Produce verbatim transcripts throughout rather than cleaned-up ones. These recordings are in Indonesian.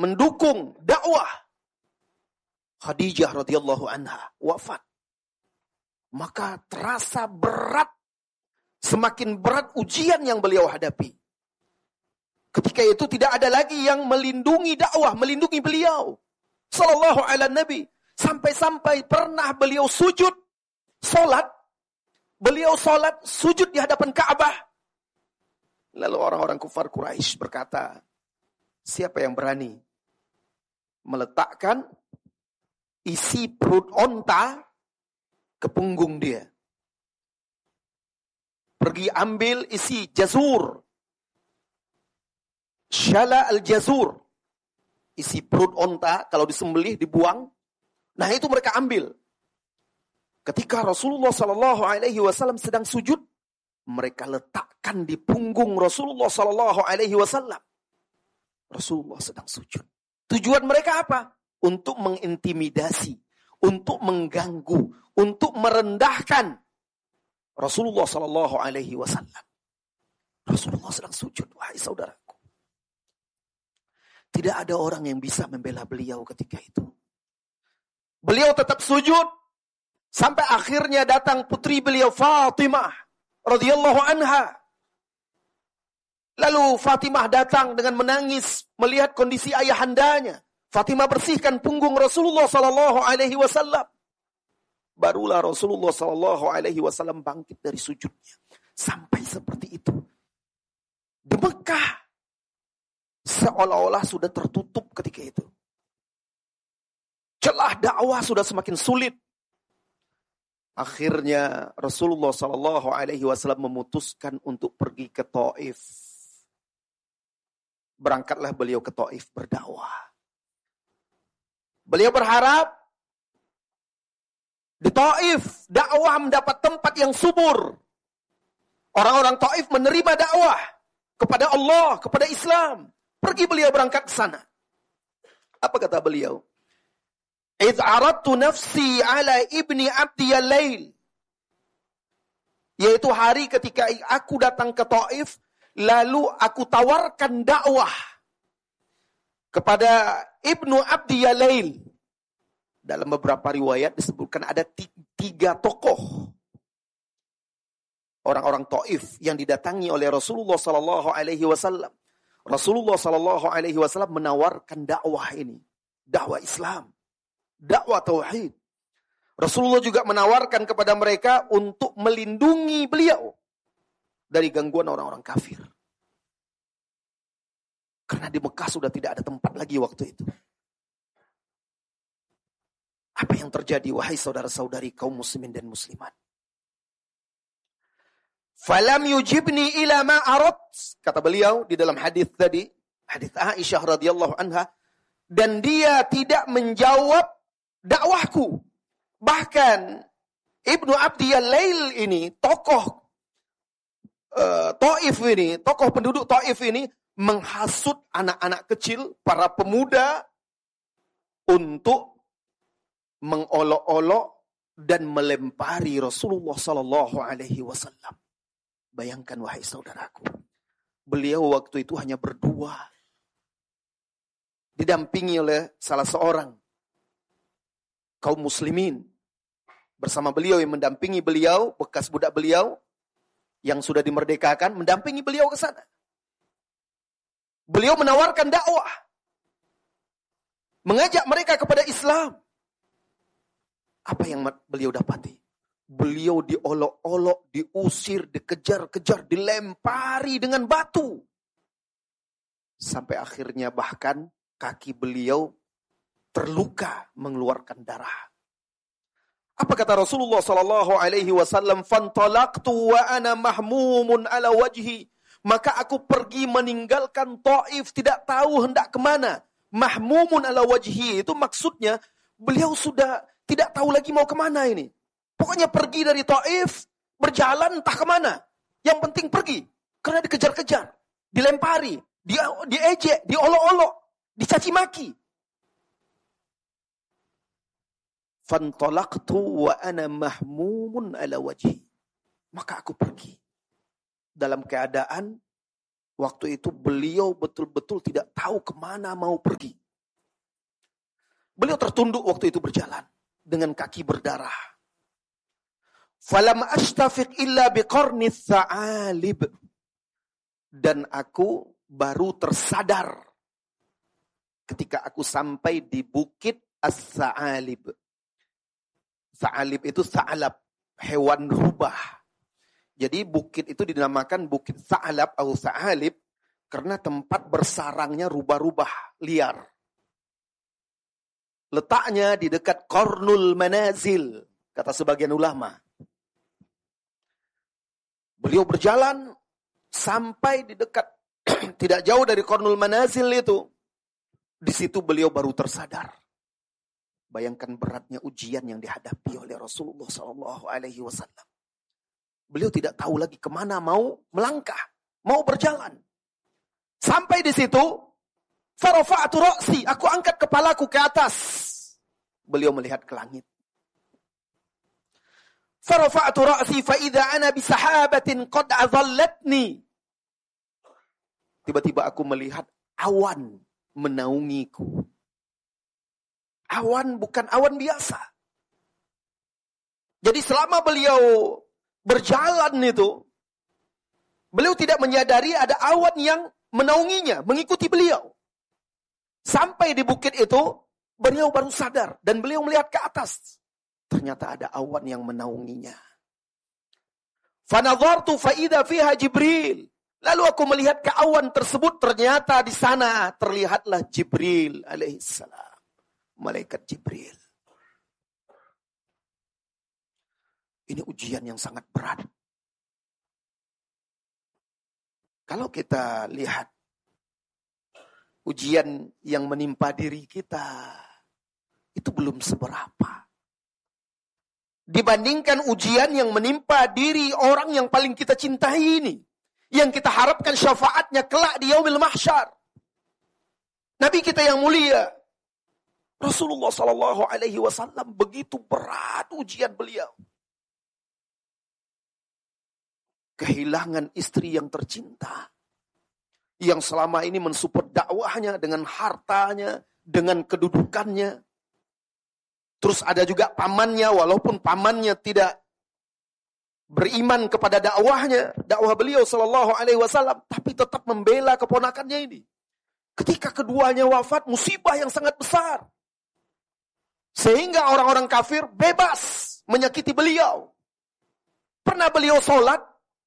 mendukung dakwah, Khadijah radhiyallahu anha wafat. Maka terasa berat, semakin berat ujian yang beliau hadapi. Ketika itu tidak ada lagi yang melindungi dakwah, melindungi beliau sallallahu ala nabi. Sampai-sampai pernah beliau sujud, solat. Beliau solat, sujud di hadapan Ka'bah. Lalu orang-orang kufar Quraisy berkata, siapa yang berani meletakkan isi perut onta ke punggung dia? Pergi ambil isi jazur. Syala al-jazur. Isi perut onta, kalau disembelih, dibuang. Nah itu mereka ambil. Ketika Rasulullah sallallahu alaihi wasallam sedang sujud, mereka letakkan di punggung Rasulullah sallallahu alaihi wasallam. Rasulullah sedang sujud. Tujuan mereka apa? Untuk mengintimidasi, untuk mengganggu, untuk merendahkan Rasulullah sallallahu alaihi wasallam. Rasulullah sedang sujud, wahai saudaraku. Tidak ada orang yang bisa membela beliau ketika itu. Beliau tetap sujud sampai akhirnya datang putri beliau Fatimah radhiyallahu anha. Lalu Fatimah datang dengan menangis melihat kondisi ayahandanya. Fatimah bersihkan punggung Rasulullah sallallahu alaihi wasallam. Barulah Rasulullah sallallahu alaihi wasallam bangkit dari sujudnya. Sampai seperti itu. Di Mekah seolah-olah sudah tertutup ketika itu. Celah dakwah sudah semakin sulit. Akhirnya Rasulullah sallallahu alaihi wasallam memutuskan untuk pergi ke Taif. Berangkatlah beliau ke Taif berdakwah. Beliau berharap di Taif dakwah mendapat tempat yang subur. Orang-orang Taif menerima dakwah kepada Allah, kepada Islam. Pergi beliau berangkat ke sana. Apa kata beliau? "Idz aradtu nafsi ala ibni abdi al-lail." Yaitu hari ketika aku datang ke Taif, lalu aku tawarkan dakwah kepada Ibnu Abdi Yalail. Dalam beberapa riwayat disebutkan ada tiga tokoh orang-orang Taif yang didatangi oleh Rasulullah sallallahu alaihi wasallam. Rasulullah sallallahu alaihi wasallam menawarkan dakwah ini, dakwah Islam, dakwah tauhid. Rasulullah juga menawarkan kepada mereka untuk melindungi beliau dari gangguan orang-orang kafir. Karena di Mekah sudah tidak ada tempat lagi waktu itu. Apa yang terjadi, wahai saudara-saudari kaum muslimin dan muslimat? Falam yujibni ila ma arat, kata beliau di dalam hadis tadi, hadis Aisyah radhiyallahu anha, dan dia tidak menjawab dakwahku. Bahkan Ibnu Abdi Yalail ini, tokoh uh, Taif ini, tokoh penduduk Taif ini menghasut anak-anak kecil, para pemuda untuk mengolok-olok dan melempari Rasulullah sallallahu alaihi wasallam. Bayangkan wahai saudaraku, beliau waktu itu hanya berdua, didampingi oleh salah seorang kaum muslimin. Bersama beliau yang mendampingi beliau, bekas budak beliau yang sudah dimerdekakan, mendampingi beliau ke sana. Beliau menawarkan dakwah, mengajak mereka kepada Islam. Apa yang beliau dapati? Beliau diolok-olok, diusir, dikejar-kejar, dilempari dengan batu. Sampai akhirnya bahkan kaki beliau terluka, mengeluarkan darah. Apa kata Rasulullah sallallahu alaihi wasallam? "Fantalaqtu wa ana mahmumun ala wajhi." Maka aku pergi meninggalkan Taif, tidak tahu hendak kemana. Mahmumun ala wajhi itu maksudnya beliau sudah tidak tahu lagi mau kemana ini. Pokoknya pergi dari Taif, berjalan entah kemana. Yang penting pergi. Karena dikejar-kejar, dilempari, di, diejek, diolok-olok, dicaci maki. Fantalaqtu wa ana mahmumun ala wajhi. Maka aku pergi. Dalam keadaan waktu itu beliau betul-betul tidak tahu kemana mau pergi. Beliau tertunduk waktu itu berjalan dengan kaki berdarah. Falam ashtafiq illa biqarni tha'alib. Dan aku baru tersadar ketika aku sampai di bukit As-Sa'alib. Sa'alib itu sa'alab, hewan rubah. Jadi bukit itu dinamakan bukit Sa'alab atau Sa'alib karena tempat bersarangnya rubah-rubah liar. Letaknya di dekat Qarnul Manazil, kata sebagian ulama. Beliau berjalan sampai di dekat, tidak jauh dari Qarnul Manazil itu. Di situ beliau baru tersadar. Bayangkan beratnya ujian yang dihadapi oleh Rasulullah shallallahu alaihi wasallam. Beliau tidak tahu lagi kemana mau melangkah, mau berjalan. Sampai di situ, farafa'tu ra'si, aku angkat kepalaku ke atas. Beliau melihat ke langit. Farafa'tu ra'si fa idza ana bi sahabatin qad adhallatni. Tiba-tiba aku melihat awan menaungiku. Awan bukan awan biasa. Jadi selama beliau berjalan itu, beliau tidak menyadari ada awan yang menaunginya, mengikuti beliau. Sampai di bukit itu, beliau baru sadar dan beliau melihat ke atas. Ternyata ada awan yang menaunginya. Fanadhartu fa idza fiha Jibril. Lalu aku melihat ke awan tersebut, ternyata di sana terlihatlah Jibril alaihissalam. Malaikat Jibril. Ini ujian yang sangat berat. Kalau kita lihat ujian yang menimpa diri kita, itu belum seberapa. Dibandingkan ujian yang menimpa diri orang yang paling kita cintai ini. Yang kita harapkan syafaatnya kelak di yaumil mahsyar. Nabi kita yang mulia, Rasulullah Sallallahu Alaihi Wasallam, begitu berat ujian beliau. Kehilangan istri yang tercinta, yang selama ini mensupport dakwahnya dengan hartanya, dengan kedudukannya. Terus ada juga pamannya, walaupun pamannya tidak beriman kepada dakwahnya, dakwah beliau Sallallahu Alaihi Wasallam, tapi tetap membela keponakannya ini. Ketika keduanya wafat, musibah yang sangat besar. Sehingga orang-orang kafir bebas menyakiti beliau. Pernah beliau sholat,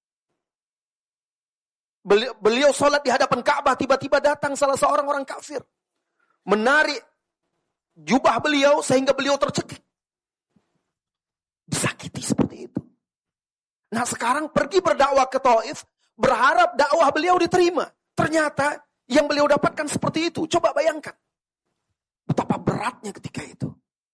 beliau, beliau sholat di hadapan Ka'bah, tiba-tiba datang salah seorang orang kafir. Menarik jubah beliau sehingga beliau tercekik. Disakiti seperti itu. Nah sekarang pergi berdakwah ke Taif, berharap dakwah beliau diterima. Ternyata yang beliau dapatkan seperti itu. Coba bayangkan. Betapa beratnya ketika itu.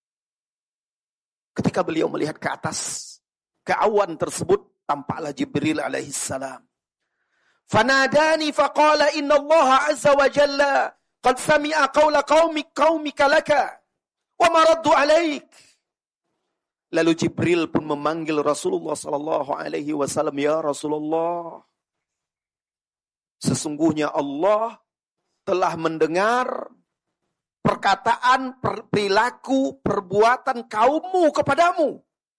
Ketika beliau melihat ke atas, ke awan tersebut, tampaklah Jibril alaihissalam. Fanadani faqala inna Allah azza wa jalla qad sami'a qawla qaumik qaumika laka wa maraddu alaik. Lalu Jibril pun memanggil Rasulullah sallallahu alaihi wasallam, ya Rasulullah, sesungguhnya Allah telah mendengar perkataan, perilaku, perbuatan kaummu kepadamu.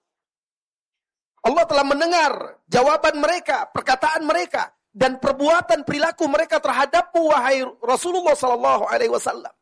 Allah telah mendengar jawaban mereka, perkataan mereka, dan perbuatan perilaku mereka terhadapmu, wahai Rasulullah sallallahu alaihi wasallam.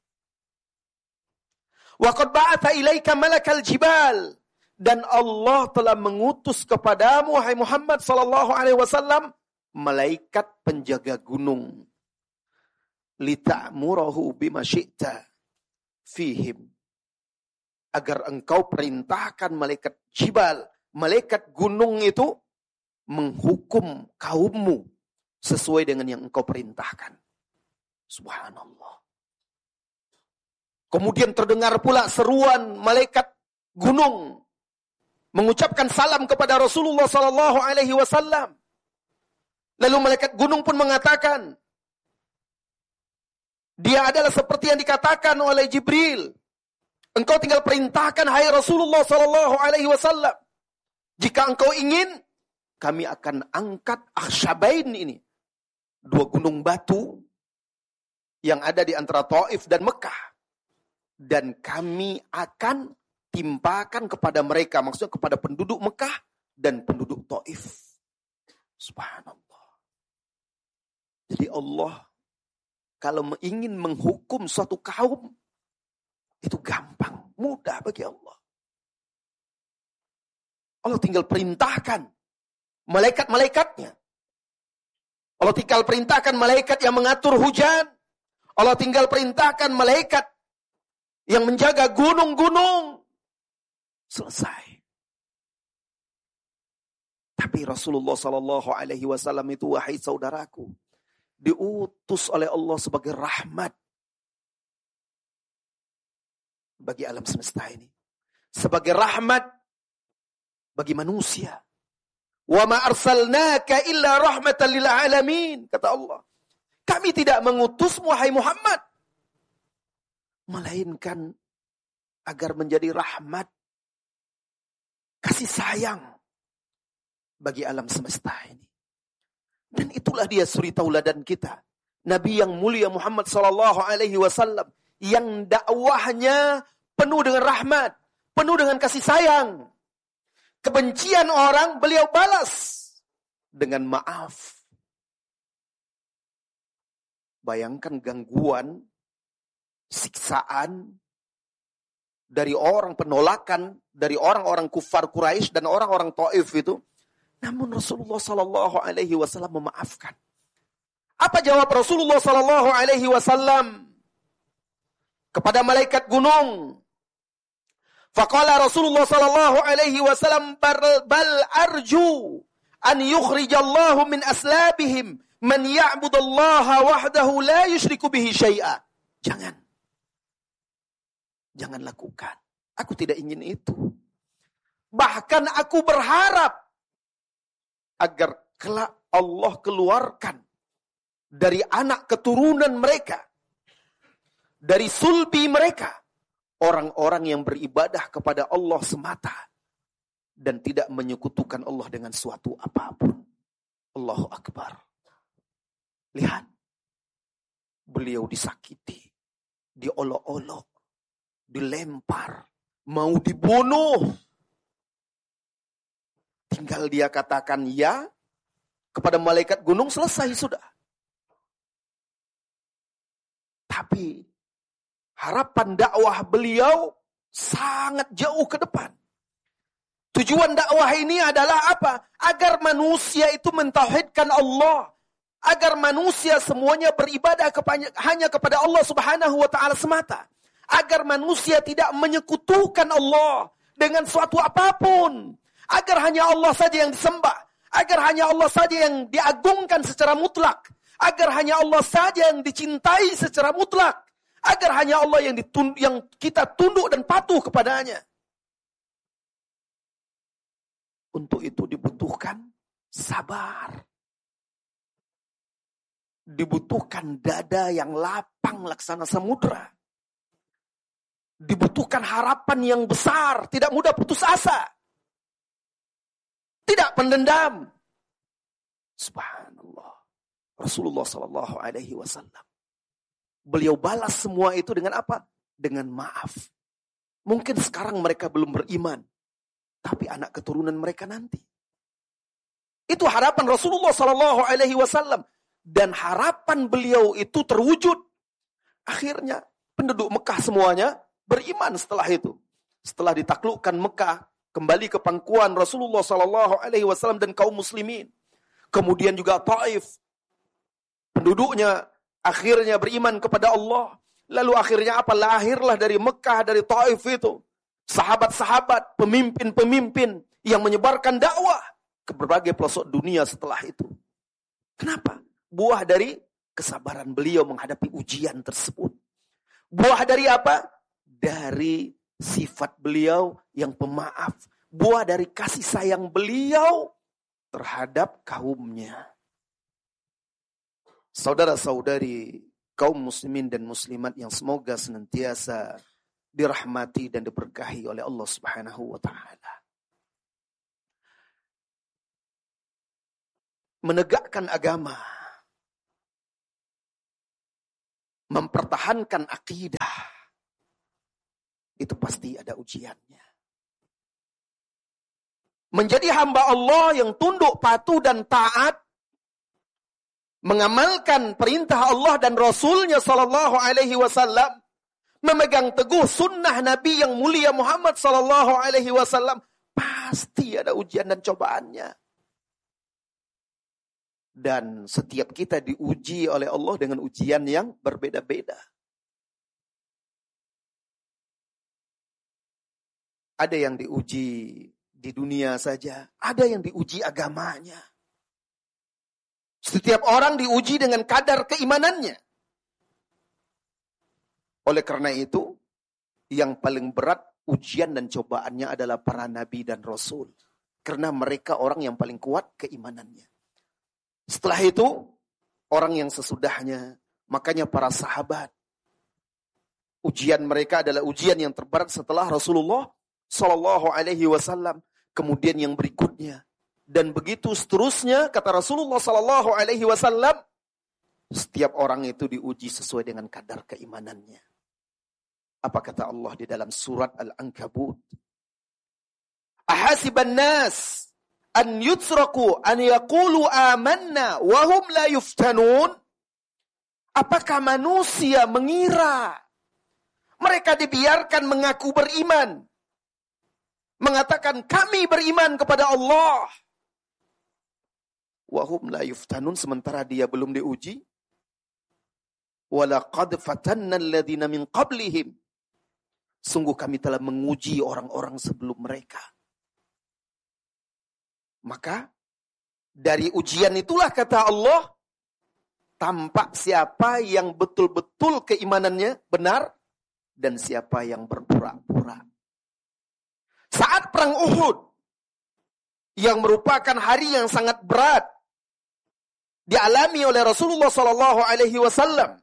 Wa qad ba'atha ilaika malakal jibal, dan Allah telah mengutus kepadamu, wahai Muhammad sallallahu alaihi wasallam, malaikat penjaga gunung. Lita'murahu bima syi'ta fihim, agar engkau perintahkan malaikat jibal, malaikat gunung itu menghukum kaummu sesuai dengan yang engkau perintahkan. Subhanallah. Kemudian terdengar pula seruan malaikat gunung mengucapkan salam kepada Rasulullah sallallahu alaihi wasallam. Lalu malaikat gunung pun mengatakan, dia adalah seperti yang dikatakan oleh Jibril. Engkau tinggal perintahkan, hai Rasulullah sallallahu alaihi wasallam. Jika engkau ingin, kami akan angkat Akhsyabain ini, dua gunung batu yang ada di antara Taif dan Mekah. Dan kami akan timpakan kepada mereka, maksudnya kepada penduduk Mekah dan penduduk Taif. Subhanallah. Jadi Allah kalau ingin menghukum suatu kaum, itu gampang, mudah bagi Allah. Allah tinggal perintahkan malaikat-malaikatnya. Allah tinggal perintahkan malaikat yang mengatur hujan. Allah tinggal perintahkan malaikat yang menjaga gunung-gunung. Selesai. Tapi Rasulullah Sallallahu Alaihi Wasallam itu, wahai saudaraku, diutus oleh Allah sebagai rahmat bagi alam semesta ini. Sebagai rahmat bagi manusia. Wa ma arsalnaka illa rahmatan lil alamin, kata Allah. Kami tidak mengutusmu, wahai Muhammad, melainkan agar menjadi rahmat, kasih sayang bagi alam semesta ini. Dan itulah dia suri tauladan kita. Nabi yang mulia Muhammad sallallahu alaihi wasallam yang dakwahnya penuh dengan rahmat, penuh dengan kasih sayang. Kebencian orang beliau balas dengan maaf. Bayangkan gangguan, siksaan dari orang penolakan, dari orang-orang kufar Quraisy dan orang-orang Taif itu. Namun Rasulullah sallallahu alaihi wasallam memaafkan. Apa jawab Rasulullah sallallahu alaihi wasallam kepada malaikat gunung? Faqala Rasulullah sallallahu alaihi wasallam bal arju an yukhrijallahu min aslabihim man ya'budallaha wahdahu la yusyriku bihi syai'a. Jangan. Jangan lakukan. Aku tidak ingin itu. Bahkan aku berharap agar kelak Allah keluarkan dari anak keturunan mereka, dari sulbi mereka, orang-orang yang beribadah kepada Allah semata dan tidak menyekutukan Allah dengan suatu apapun. Allahu Akbar. Lihat, beliau disakiti, diolok-olok, dilempar, mau dibunuh. Tinggal dia katakan ya kepada malaikat gunung, selesai sudah. Tapi harapan dakwah beliau sangat jauh ke depan. Tujuan dakwah ini adalah apa? Agar manusia itu mentauhidkan Allah. Agar manusia semuanya beribadah kepada, hanya kepada Allah Subhanahu wa taala semata. Agar manusia tidak menyekutukan Allah dengan suatu apapun. Agar hanya Allah saja yang disembah. Agar hanya Allah saja yang diagungkan secara mutlak. Agar hanya Allah saja yang dicintai secara mutlak. Agar hanya Allah yang, ditund- yang kita tunduk dan patuh kepadanya. Untuk itu dibutuhkan sabar. Dibutuhkan dada yang lapang laksana samudra. Dibutuhkan harapan yang besar. Tidak mudah putus asa. Tidak pendendam. Subhanallah. Rasulullah sallallahu alaihi wasallam. Beliau balas semua itu dengan apa? Dengan maaf. Mungkin sekarang mereka belum beriman. Tapi anak keturunan mereka nanti. Itu harapan Rasulullah sallallahu alaihi wasallam. Dan harapan beliau itu terwujud. Akhirnya penduduk Mekah semuanya beriman setelah itu. Setelah ditaklukkan Mekah, kembali ke pangkuan Rasulullah sallallahu alaihi wasallam dan kaum muslimin. Kemudian juga Taif. Penduduknya akhirnya beriman kepada Allah. Lalu akhirnya apa? Lahirlah dari Mekah, dari Taif itu sahabat-sahabat, pemimpin-pemimpin yang menyebarkan dakwah ke berbagai pelosok dunia setelah itu. Kenapa? Buah dari kesabaran beliau menghadapi ujian tersebut. Buah dari apa? Dari sifat beliau yang pemaaf. Buah dari kasih sayang beliau terhadap kaumnya. Saudara-saudari kaum muslimin dan muslimat yang semoga senantiasa dirahmati dan diberkahi oleh Allah Subhanahu wa taala. Menegakkan agama, mempertahankan akidah, itu pasti ada ujiannya. Menjadi hamba Allah yang tunduk, patuh, dan taat, mengamalkan perintah Allah dan Rasulnya Sallallahu Alaihi Wasallam, memegang teguh sunnah Nabi yang mulia Muhammad Sallallahu Alaihi Wasallam, pasti ada ujian dan cobaannya. Dan setiap kita diuji oleh Allah dengan ujian yang berbeda-beda. Ada yang diuji di dunia saja, ada yang diuji agamanya. Setiap orang diuji dengan kadar keimanannya. Oleh karena itu, yang paling berat ujian dan cobaannya adalah para nabi dan rasul. Karena mereka orang yang paling kuat keimanannya. Setelah itu, orang yang sesudahnya, makanya para sahabat, ujian mereka adalah ujian yang terberat setelah Rasulullah Sallallahu Alaihi Wasallam. Kemudian yang berikutnya, dan begitu seterusnya, kata Rasulullah Sallallahu Alaihi Wasallam, setiap orang itu diuji sesuai dengan kadar keimanannya. Apa kata Allah di dalam surat Al-Ankabut? Ahasiban nas an yutraku an yaqulu amanna wa hum la yuftanun? Apakah manusia mengira mereka dibiarkan mengaku beriman, mengatakan kami beriman kepada Allah, wahum la yuftanun, sementara dia belum diuji? Walaqad fatanna alladhina min qablihim, sungguh kami telah menguji orang-orang sebelum mereka. Maka dari ujian itulah, kata Allah, tampak siapa yang betul-betul keimanannya benar dan siapa yang berpura-pura. Saat perang Uhud, yang merupakan hari yang sangat berat, dialami oleh Rasulullah Sallallahu Alaihi Wasallam.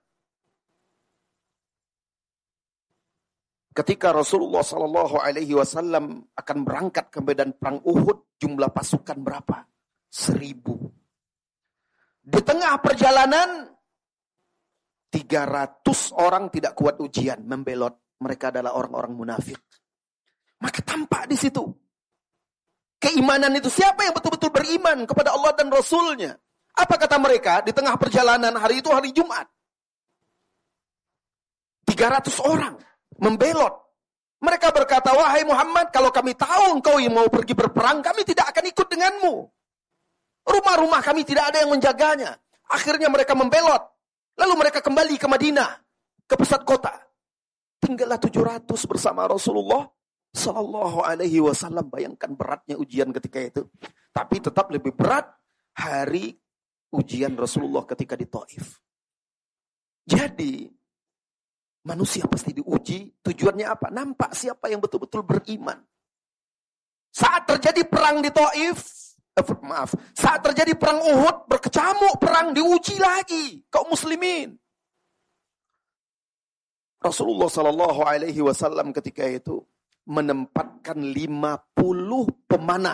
Ketika Rasulullah Sallallahu Alaihi Wasallam akan berangkat ke medan perang Uhud, jumlah pasukan berapa? Seribu. Di tengah perjalanan, tiga ratus orang tidak kuat ujian, membelot. Mereka adalah orang-orang munafik. Maka tampak di situ keimanan itu. Siapa yang betul-betul beriman kepada Allah dan Rasulnya? Apa kata mereka di tengah perjalanan hari itu, hari Jumat? tiga ratus orang membelot. Mereka berkata, wahai Muhammad, kalau kami tahu engkau yang mau pergi berperang, kami tidak akan ikut denganmu. Rumah-rumah kami tidak ada yang menjaganya. Akhirnya mereka membelot. Lalu mereka kembali ke Madinah, ke pusat kota. Tinggallah tujuh ratus bersama Rasulullah Sallallahu Alaihi Wasallam. Bayangkan beratnya ujian ketika itu. Tapi tetap lebih berat hari ujian Rasulullah ketika di Taif. Jadi manusia pasti diuji. Tujuannya apa? Nampak siapa yang betul-betul beriman. Saat terjadi perang di Taif, eh, maaf, saat terjadi perang Uhud, berkecamuk perang, diuji lagi kaum muslimin. Rasulullah Sallallahu Alaihi Wasallam ketika itu menempatkan lima puluh pemanah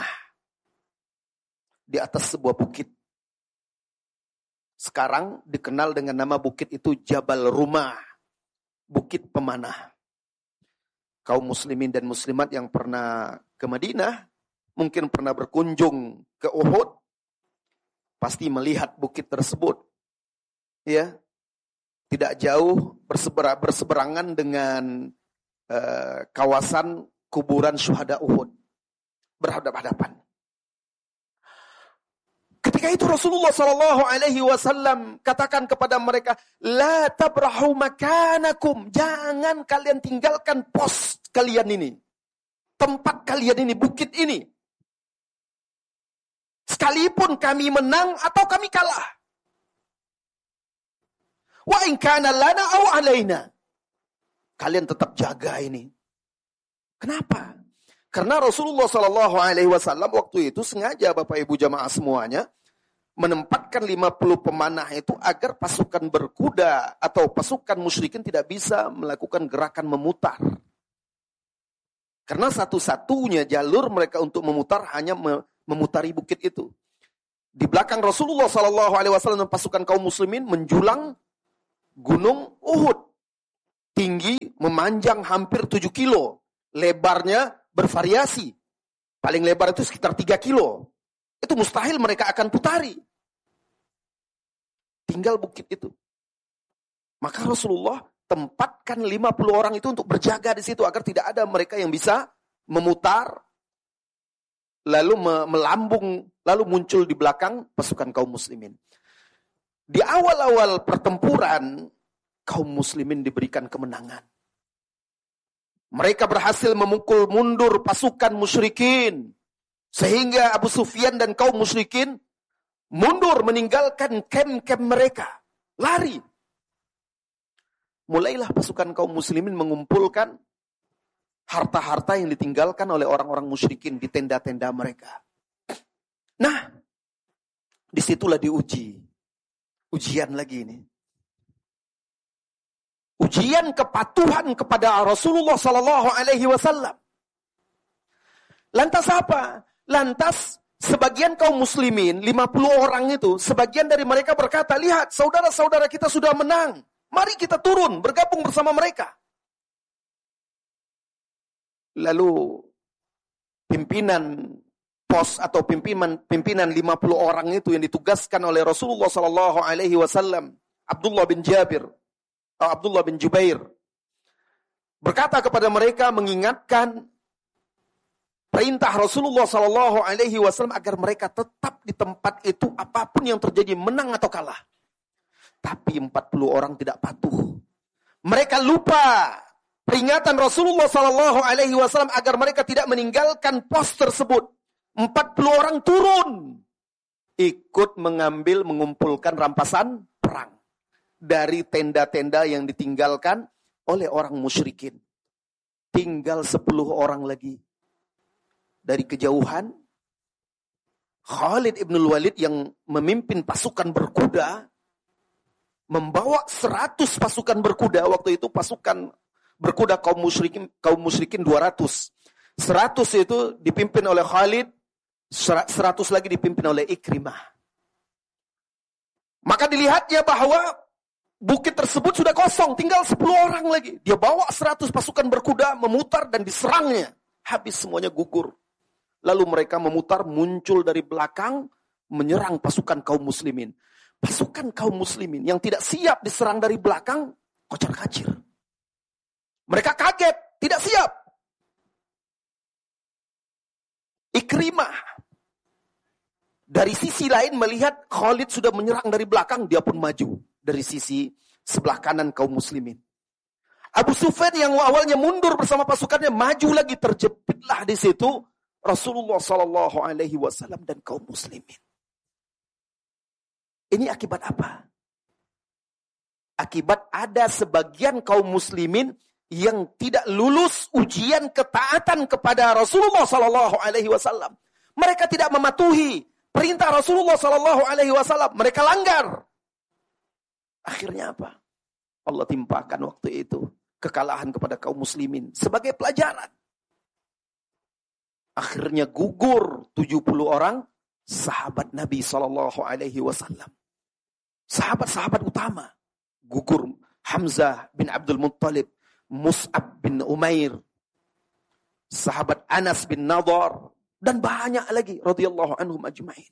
di atas sebuah bukit. Sekarang dikenal dengan nama bukit itu Jabal Rumah, bukit pemanah. Kaum muslimin dan muslimat yang pernah ke Madinah, mungkin pernah berkunjung ke Uhud, pasti melihat bukit tersebut. Ya, tidak jauh berseber- berseberangan dengan uh, kawasan kuburan syuhada Uhud, berhadapan-hadapan. Ketika itu Rasulullah Sallallahu Alaihi Wasallam katakan kepada mereka, la tabrahu makanakum, jangan kalian tinggalkan pos kalian ini, tempat kalian ini, bukit ini, sekalipun kami menang atau kami kalah. Wa in kana lana aw alaina, kalian tetap jaga ini. Kenapa? Karena Rasulullah Sallallahu Alaihi Wasallam waktu itu sengaja, Bapak Ibu jamaah semuanya, menempatkan lima puluh pemanah itu agar pasukan berkuda atau pasukan musyrikin tidak bisa melakukan gerakan memutar. Karena satu-satunya jalur mereka untuk memutar hanya memutari bukit itu. Di belakang Rasulullah Sallallahu Alaihi Wasallam dan pasukan kaum muslimin menjulang gunung Uhud. tinggi, memanjang hampir tujuh kilo. Lebarnya bervariasi. Paling lebar itu sekitar tiga kilo. Itu mustahil mereka akan putari. Tinggal bukit itu. Maka Rasulullah tempatkan lima puluh orang itu untuk berjaga di situ agar tidak ada mereka yang bisa memutar lalu melambung lalu muncul di belakang pasukan kaum muslimin. Di awal-awal pertempuran kaum muslimin diberikan kemenangan. Mereka berhasil memukul mundur pasukan musyrikin sehingga Abu Sufyan dan kaum musyrikin mundur meninggalkan kem-kem mereka, lari. Mulailah pasukan kaum muslimin mengumpulkan harta-harta yang ditinggalkan oleh orang-orang musyrikin di tenda-tenda mereka. Nah, disitulah diuji. Ujian lagi ini. Ujian kepatuhan kepada Rasulullah sallallahu alaihi wasallam. Lantas apa? Lantas sebagian kaum muslimin, lima puluh orang itu, sebagian dari mereka berkata, lihat saudara-saudara kita sudah menang. Mari kita turun, bergabung bersama mereka. Lalu pimpinan pos atau pimpinan pimpinan lima puluh orang itu yang ditugaskan oleh Rasulullah sallallahu alaihi wasallam, Abdullah bin Jabir, atau Abdullah bin Jubair, berkata kepada mereka mengingatkan perintah Rasulullah sallallahu alaihi wasallam agar mereka tetap di tempat itu apapun yang terjadi, menang atau kalah. Tapi empat puluh orang tidak patuh. Mereka lupa peringatan Rasulullah sallallahu alaihi wasallam agar mereka tidak meninggalkan pos tersebut. empat puluh orang turun, ikut mengambil, mengumpulkan rampasan perang dari tenda-tenda yang ditinggalkan oleh orang musyrikin. Tinggal sepuluh orang lagi. Dari kejauhan, Khalid ibn Walid yang memimpin pasukan berkuda, membawa seratus pasukan berkuda. Waktu itu pasukan berkuda kaum musyrikin, kaum musyrikin dua ratus. seratus itu dipimpin oleh Khalid, seratus lagi dipimpin oleh Ikrimah. Maka dilihatnya bahwa bukit tersebut sudah kosong, tinggal sepuluh orang lagi. Dia bawa seratus pasukan berkuda, memutar dan diserangnya. Habis semuanya gugur. Lalu mereka memutar, muncul dari belakang, menyerang pasukan kaum muslimin. Pasukan kaum muslimin yang tidak siap diserang dari belakang, kocar-kacir. Mereka kaget, tidak siap. Ikrimah dari sisi lain melihat Khalid sudah menyerang dari belakang, dia pun maju dari sisi sebelah kanan kaum muslimin. Abu Sufyan yang awalnya mundur bersama pasukannya maju lagi, terjepitlah di situ Rasulullah sallallahu alaihi wasallam dan kaum muslimin. Ini akibat apa? Akibat ada sebagian kaum muslimin yang tidak lulus ujian ketaatan kepada Rasulullah sallallahu alaihi wasallam. Mereka tidak mematuhi perintah Rasulullah sallallahu alaihi wasallam, mereka langgar. Akhirnya apa? Allah timpakan waktu itu kekalahan kepada kaum muslimin sebagai pelajaran. Akhirnya gugur tujuh puluh orang sahabat Nabi sallallahu alaihi wasallam. Sahabat-sahabat utama gugur. Hamzah bin Abdul Muttalib, Mus'ab bin Umair, sahabat Anas bin Nadar, dan banyak lagi radhiyallahu anhum ajma'in.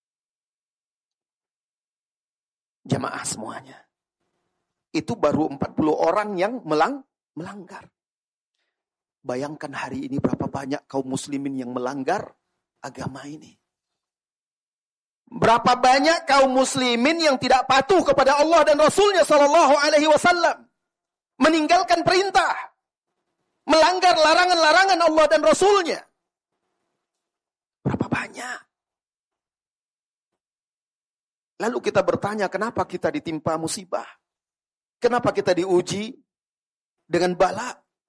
Jamaah semuanya. Itu baru empat puluh orang yang melang, melanggar. Bayangkan hari ini berapa banyak kaum muslimin yang melanggar agama ini. Berapa banyak kaum muslimin yang tidak patuh kepada Allah dan Rasulnya sallallahu alaihi wasallam. Meninggalkan perintah. Melanggar larangan-larangan Allah dan Rasulnya. Berapa banyak? Lalu kita bertanya, kenapa kita ditimpa musibah? Kenapa kita diuji dengan bala?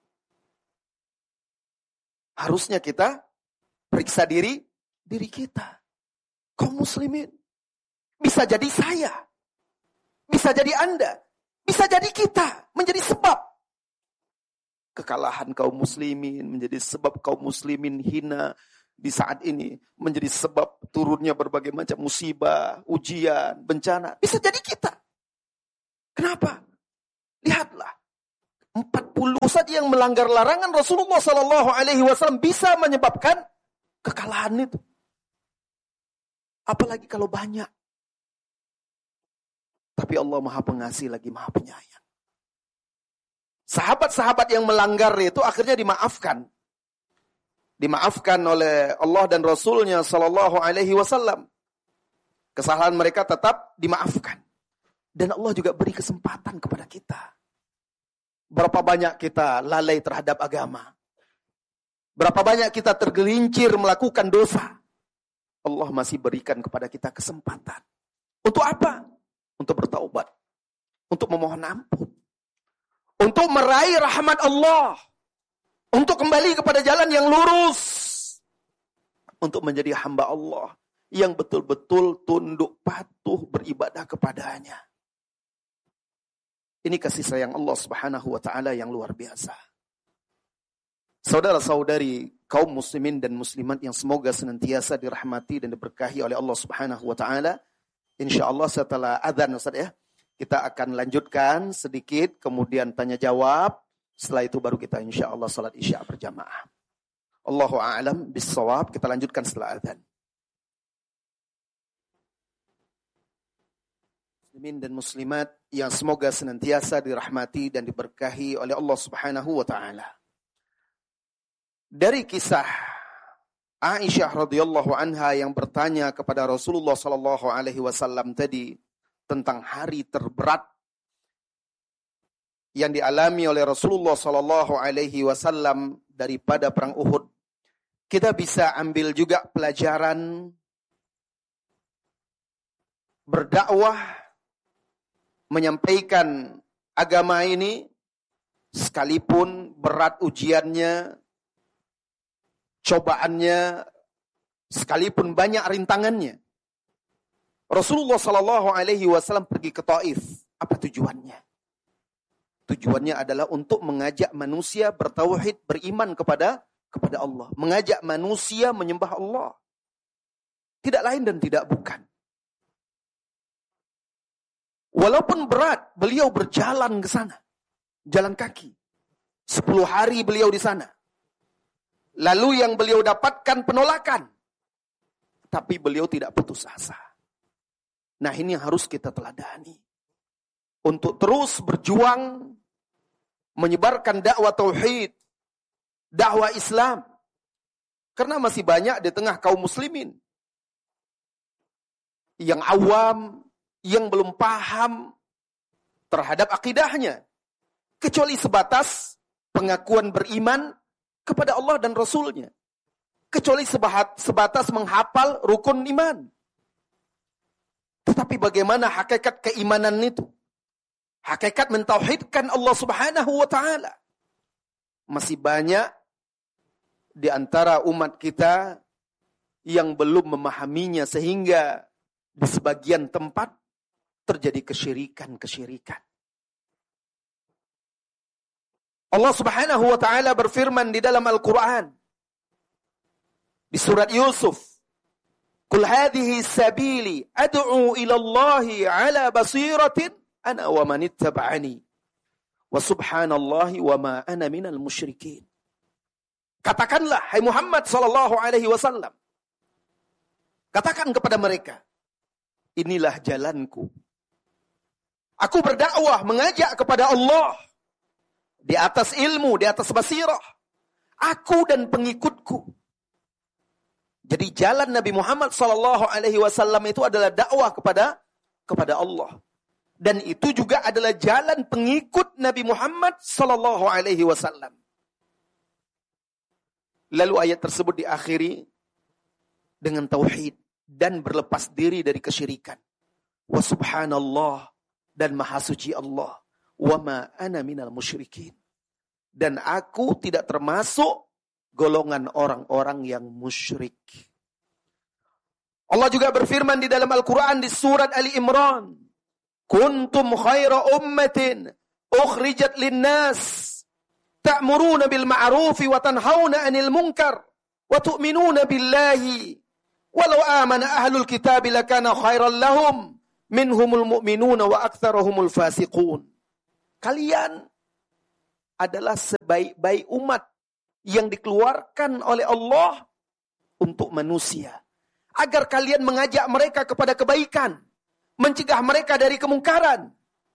Harusnya kita periksa diri, diri kita. Kaum muslimin. Bisa jadi saya. Bisa jadi Anda. Bisa jadi kita. Menjadi sebab. Kekalahan kaum muslimin. Menjadi sebab kaum muslimin hina di saat ini. Menjadi sebab turunnya berbagai macam musibah, ujian, bencana. Bisa jadi kita. Kenapa? Lihatlah. empat puluh saja yang melanggar larangan Rasulullah Sallallahu Alaihi Wasallam bisa menyebabkan kekalahan itu. Apalagi kalau banyak. Tapi Allah Maha Pengasih lagi Maha Penyayang. Sahabat-sahabat yang melanggar itu akhirnya dimaafkan. Dimaafkan oleh Allah dan Rasulnya Sallallahu Alaihi Wasallam. Kesalahan mereka tetap dimaafkan. Dan Allah juga beri kesempatan kepada kita. Berapa banyak kita lalai terhadap agama. Berapa banyak kita tergelincir melakukan dosa. Allah masih berikan kepada kita kesempatan. Untuk apa? Untuk bertaubat. Untuk memohon ampun. Untuk meraih rahmat Allah. Untuk kembali kepada jalan yang lurus. Untuk menjadi hamba Allah. Yang betul-betul tunduk patuh beribadah kepadanya. Ini kasih sayang Allah Subhanahu wa ta'ala yang luar biasa. Saudara-saudari kaum muslimin dan muslimat yang semoga senantiasa dirahmati dan diberkahi oleh Allah Subhanahu wa ta'ala. InsyaAllah setelah adzan Ustaz ya, kita akan lanjutkan sedikit, kemudian tanya jawab. Setelah itu baru kita insyaallah salat isya berjamaah. Allahu a'lam bis-shawab. Kita lanjutkan setelah adzan. Muslimin dan muslimat yang semoga senantiasa dirahmati dan diberkahi oleh Allah Subhanahu wa taala. Dari kisah Aisyah radhiyallahu anha yang bertanya kepada Rasulullah sallallahu alaihi wasallam tadi tentang hari terberat yang dialami oleh Rasulullah sallallahu alaihi wasallam daripada perang Uhud, kita bisa ambil juga pelajaran berdakwah, menyampaikan agama ini sekalipun berat ujiannya, cobaannya, sekalipun banyak rintangannya. Rasulullah sallallahu alaihi wasallam pergi ke Taif. Apa tujuannya? Tujuannya adalah untuk mengajak manusia bertauhid, beriman kepada kepada Allah, mengajak manusia menyembah Allah. Tidak lain dan tidak bukan. Walaupun berat, beliau berjalan ke sana. Jalan kaki. Sepuluh hari beliau di sana. Lalu yang beliau dapatkan penolakan. Tapi beliau tidak putus asa. Nah ini yang harus kita teladani. Untuk terus berjuang, menyebarkan dakwah tauhid, dakwah Islam. Karena masih banyak di tengah kaum muslimin. Yang awam, yang belum paham terhadap akidahnya. Kecuali sebatas pengakuan beriman kepada Allah dan Rasulnya. Kecuali sebahat, sebatas menghafal rukun iman. Tetapi bagaimana hakikat keimanan itu? Hakikat mentauhidkan Allah Subhanahu wa ta'ala. Masih banyak di antara umat kita yang belum memahaminya sehingga di sebagian tempat terjadi kesyirikan-kesyirikan. Allah Subhanahu wa ta'ala berfirman di dalam Al-Quran. Di surat Yusuf. Qul hadhihi sabili ad'u ila Allahi ala basiratin ana wa man ittaba'ani. Wa subhanallahi wa ma ana minal musyrikin. Katakanlah, hai Muhammad sallallahu alaihi wasallam. Katakan kepada mereka. Inilah jalanku. Aku berdakwah, mengajak kepada Allah. Di atas ilmu, di atas basirah. Aku dan pengikutku. Jadi jalan Nabi Muhammad sallallahu alaihi wasallam itu adalah dakwah kepada kepada Allah. Dan itu juga adalah jalan pengikut Nabi Muhammad sallallahu alaihi wasallam. Lalu ayat tersebut diakhiri dengan tauhid dan berlepas diri dari kesyirikan. Wa subhanallah, dan maha suci Allah. Wa ma ana minal musyrikin. Dan aku tidak termasuk golongan orang-orang yang musyrik. Allah juga berfirman di dalam Al-Quran di surat Ali Imran. Kuntum khaira ummatin ukhrijat linnas ta'muruna bil ma'rufi wa tanhauna 'anil munkar wa tu'minuna billahi walau amana ahlul kitab lakana khairan lahum minhumul mu'minuna wa aktsaruhumul fasiqun. Kalian adalah sebaik-baik umat yang dikeluarkan oleh Allah untuk manusia. Agar kalian mengajak mereka kepada kebaikan, mencegah mereka dari kemungkaran.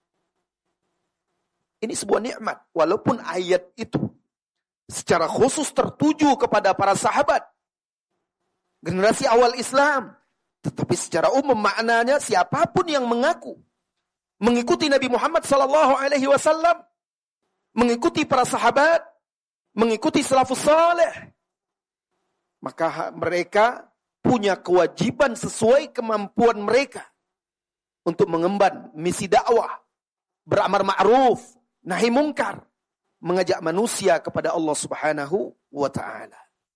Ini sebuah nikmat. Walaupun ayat itu secara khusus tertuju kepada para sahabat, generasi awal Islam. Tetapi secara umum maknanya siapapun yang mengaku mengikuti Nabi Muhammad sallallahu alaihi wasallam, mengikuti para sahabat, mengikuti salafus saleh, maka mereka punya kewajiban sesuai kemampuan mereka untuk mengemban misi dakwah, beramar ma'ruf, nahi mungkar, mengajak manusia kepada Allah Subhanahu wa taala.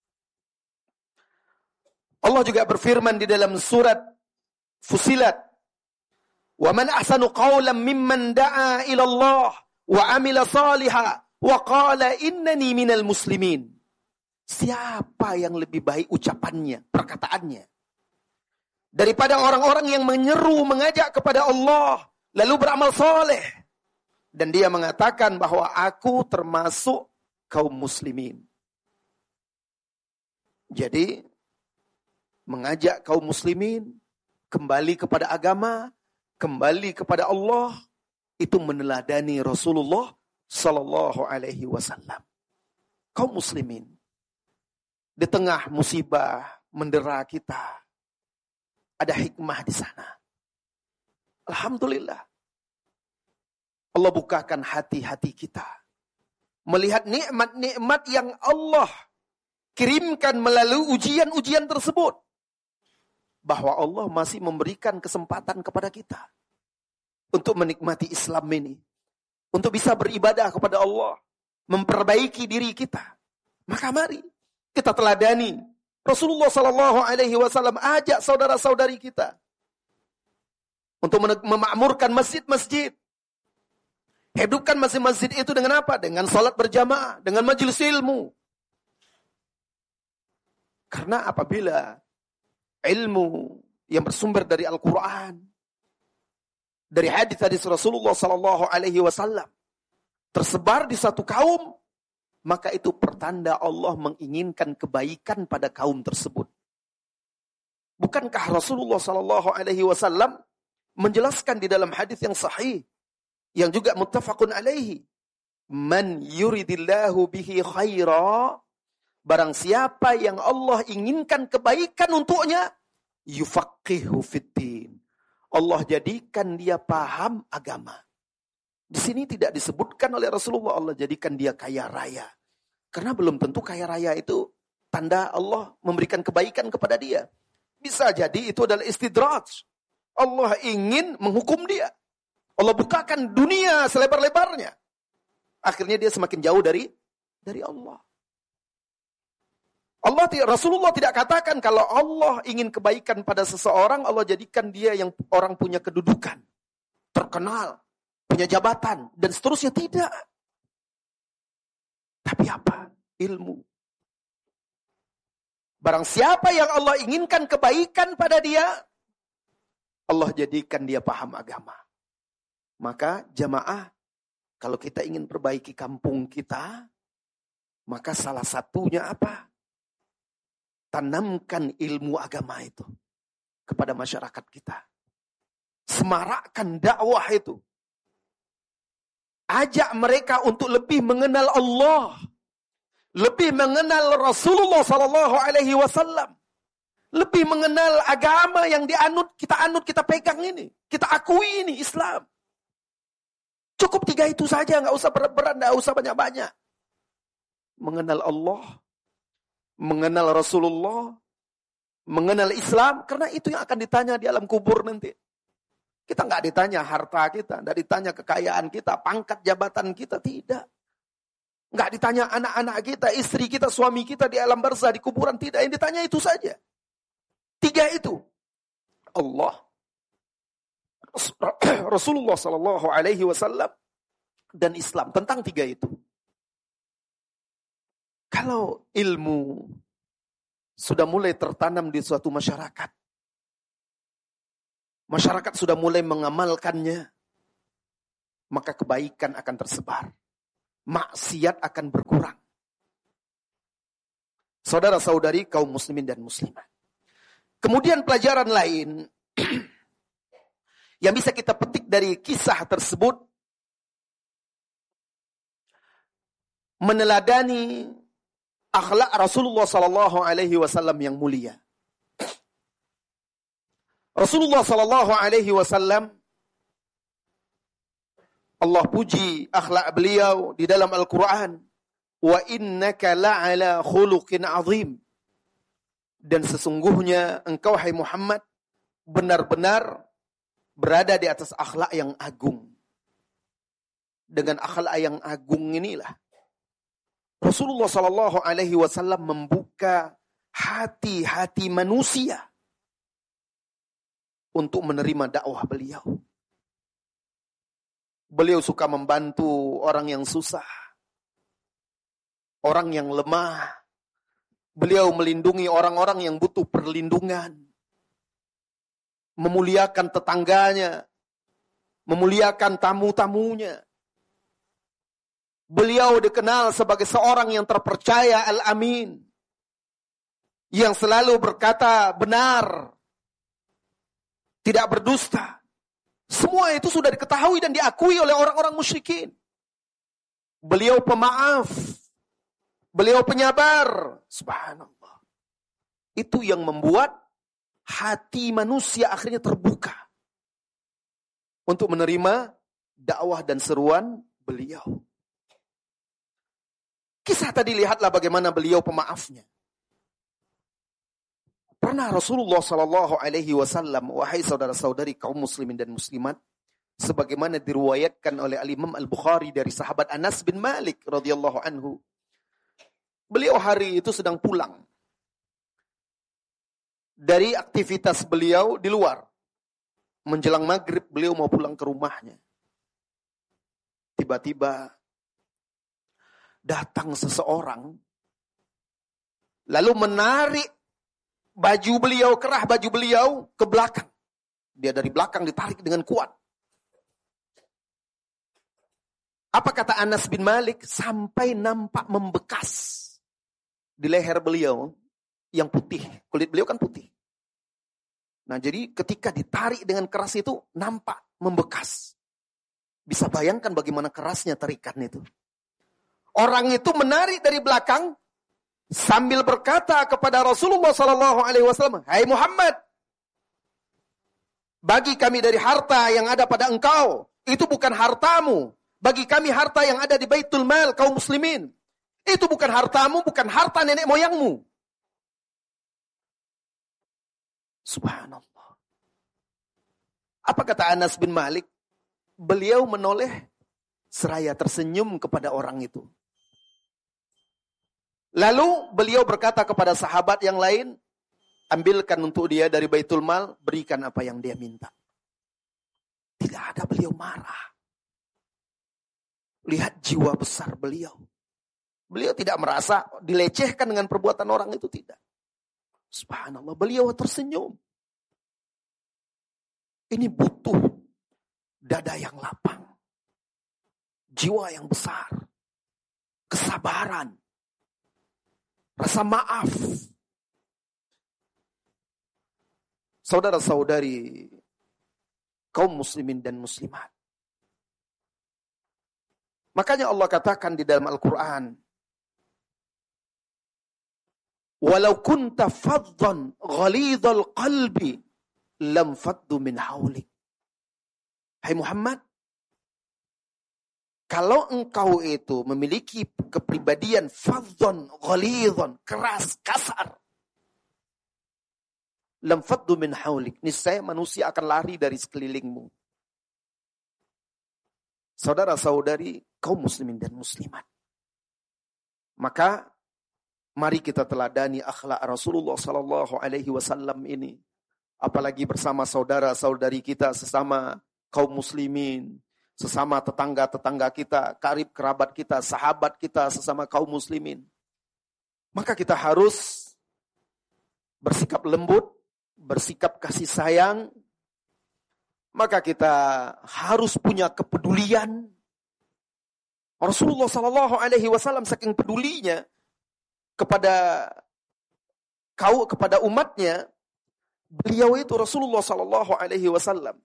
Allah juga berfirman di dalam surat Fussilat, "Wa man ahsanu qawlan mimman da'a ila Allah wa 'amila shalihan wa qala innani minal muslimin." Siapa yang lebih baik ucapannya, perkataannya, daripada orang-orang yang menyeru, mengajak kepada Allah, lalu beramal soleh, dan dia mengatakan bahwa aku termasuk kaum muslimin. Jadi, mengajak kaum muslimin kembali kepada agama, kembali kepada Allah, itu meneladani Rasulullah sallallahu alaihi wasallam. Kaum muslimin di tengah musibah mendera kita, ada hikmah di sana. Alhamdulillah. Allah bukakan hati-hati kita, melihat nikmat-nikmat yang Allah kirimkan melalui ujian-ujian tersebut. Bahwa Allah masih memberikan kesempatan kepada kita untuk menikmati Islam ini, untuk bisa beribadah kepada Allah, memperbaiki diri kita. Maka mari kita teladani Rasulullah sallallahu alaihi wasallam, ajak saudara-saudari kita untuk memakmurkan masjid-masjid. Hidupkan masjid-masjid itu dengan apa? Dengan salat berjamaah, dengan majelis ilmu. Karena apabila ilmu yang bersumber dari Al-Quran, dari hadis-hadis Rasulullah sallallahu alaihi wasallam tersebar di satu kaum, maka itu pertanda Allah menginginkan kebaikan pada kaum tersebut. Bukankah Rasulullah sallallahu alaihi wasallam menjelaskan di dalam hadis yang sahih, yang juga muttafaqun alaihi, man yuridillahu bihi khaira, barang siapa yang Allah inginkan kebaikan untuknya, yufaqihu fiddin, Allah jadikan dia paham agama. Di sini tidak disebutkan oleh Rasulullah Allah jadikan dia kaya raya. Karena belum tentu kaya raya itu tanda Allah memberikan kebaikan kepada dia. Bisa jadi itu adalah istidraj. Allah ingin menghukum dia. Allah bukakan dunia selebar-lebarnya. Akhirnya dia semakin jauh dari dari Allah. Allah Rasulullah tidak katakan kalau Allah ingin kebaikan pada seseorang, Allah jadikan dia yang orang punya kedudukan, terkenal, punya jabatan, dan seterusnya. Tidak. Tapi apa? Ilmu. Barang siapa yang Allah inginkan kebaikan pada dia, Allah jadikan dia paham agama. Maka jamaah, kalau kita ingin perbaiki kampung kita, maka salah satunya apa? Tanamkan ilmu agama itu kepada masyarakat kita. Semarakkan dakwah itu. Ajak mereka untuk lebih mengenal Allah, lebih mengenal Rasulullah sallallahu alaihi wasallam, lebih mengenal agama yang dianut, kita anut, kita pegang ini, kita akui ini Islam. Cukup tiga itu saja, nggak usah berat-berat, nggak usah banyak-banyak. Mengenal Allah, mengenal Rasulullah, mengenal Islam, karena itu yang akan ditanya di alam kubur nanti. Kita nggak ditanya harta kita, nggak ditanya kekayaan kita, pangkat jabatan kita, tidak. Nggak ditanya anak-anak kita, istri kita, suami kita di alam barzah, di kuburan, tidak. Yang ditanya itu saja. Tiga itu. Allah, Rasulullah sallallahu alaihi wasallam, dan Islam. Tentang tiga itu. Kalau ilmu sudah mulai tertanam di suatu masyarakat, masyarakat sudah mulai mengamalkannya, maka kebaikan akan tersebar. maksiat akan berkurang. Saudara-saudari kaum muslimin dan muslimat. Kemudian pelajaran lain yang bisa kita petik dari kisah tersebut, meneladani akhlak Rasulullah sallallahu alaihi wasallam yang mulia. Rasulullah sallallahu alaihi wasallam, Allah puji akhlak beliau di dalam Al-Quran. Wa innaka la'ala khuluqin azim. Dan sesungguhnya engkau, hai Muhammad, benar-benar berada di atas akhlak yang agung. Dengan akhlak yang agung inilah Rasulullah sallallahu alaihi wasallam membuka hati-hati manusia untuk menerima dakwah beliau. Beliau suka membantu orang yang susah, orang yang lemah. Beliau melindungi orang-orang yang butuh perlindungan. Memuliakan tetangganya, memuliakan tamu-tamunya. Beliau dikenal sebagai seorang yang terpercaya, al-amin, yang selalu berkata benar, tidak berdusta. Semua itu sudah diketahui dan diakui oleh orang-orang musyrikin. Beliau pemaaf, beliau penyabar. Subhanallah. Itu yang membuat hati manusia akhirnya terbuka untuk menerima dakwah dan seruan beliau. Kisah tadi, lihatlah bagaimana beliau pemaafnya. Pernah Rasulullah sallallahu alaihi wasallam, wahai saudara-saudari kaum muslimin dan muslimat, sebagaimana diriwayatkan oleh Al-Imam Al-Bukhari dari sahabat Anas bin Malik radhiyallahu anhu. Beliau hari itu sedang pulang dari aktivitas beliau di luar. Menjelang maghrib beliau mau pulang ke rumahnya. Tiba-tiba datang seseorang lalu menarik baju beliau, kerah baju beliau ke belakang. Dia dari belakang ditarik dengan kuat. Apa kata Anas bin Malik? Sampai nampak membekas di leher beliau yang putih. Kulit beliau kan putih. Nah, jadi ketika ditarik dengan keras itu nampak membekas. Bisa bayangkan bagaimana kerasnya tarikan itu. Orang itu menarik dari belakang sambil berkata kepada Rasulullah sallallahu alaihi wasallam, "Hai Muhammad, bagi kami dari harta yang ada pada engkau, itu bukan hartamu. Bagi kami harta yang ada di Baitul Mal kaum muslimin, itu bukan hartamu, bukan harta nenek moyangmu." Subhanallah. Apa kata Anas bin Malik? Beliau menoleh seraya tersenyum kepada orang itu. Lalu beliau berkata kepada sahabat yang lain, ambilkan untuk dia dari Baitul Mal, berikan apa yang dia minta. Tidak ada beliau marah. Lihat jiwa besar beliau. Beliau tidak merasa dilecehkan dengan perbuatan orang itu, tidak. Subhanallah, beliau tersenyum. Ini butuh dada yang lapang, jiwa yang besar, kesabaran, rasa maaf. Saudara-saudari kaum muslimin dan muslimat. Makanya Allah katakan di dalam Al-Quran, walau kunta faddan ghalidhal qalbi lam faddu min haulik. Hai Muhammad, kalau engkau itu memiliki kepribadian faddan ghalidhan, keras, kasar, lam faddu min haulik, niscaya manusia akan lari dari sekelilingmu. Saudara-saudari kaum muslimin dan muslimat. Maka mari kita teladani akhlak Rasulullah sallallahu alaihi wasallam ini, apalagi bersama saudara-saudari kita sesama kaum muslimin, sesama tetangga-tetangga kita, karib kerabat kita, sahabat kita sesama kaum muslimin. Maka kita harus bersikap lembut, bersikap kasih sayang. Maka kita harus punya kepedulian. Rasulullah Sallallahu Alaihi Wasallam saking pedulinya kepada kau kepada umatnya, beliau itu Rasulullah Sallallahu Alaihi Wasallam,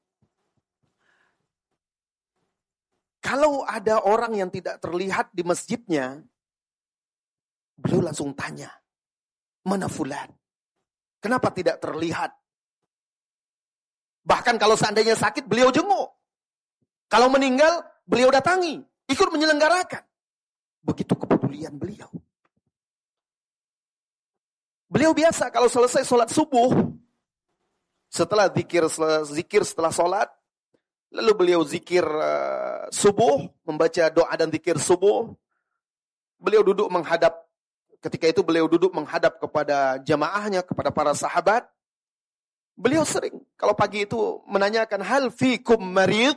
kalau ada orang yang tidak terlihat di masjidnya, beliau langsung tanya, mana fulan? Kenapa tidak terlihat? Bahkan kalau seandainya sakit, beliau jenguk. Kalau meninggal, beliau datangi. Ikut menyelenggarakan. Begitu kepedulian beliau. Beliau biasa kalau selesai sholat subuh, setelah zikir, zikir setelah sholat, lalu beliau zikir uh, subuh, membaca doa dan zikir subuh. Beliau duduk menghadap, ketika itu beliau duduk menghadap kepada jamaahnya, kepada para sahabat. Beliau sering, kalau pagi itu menanyakan, hal fikum marid?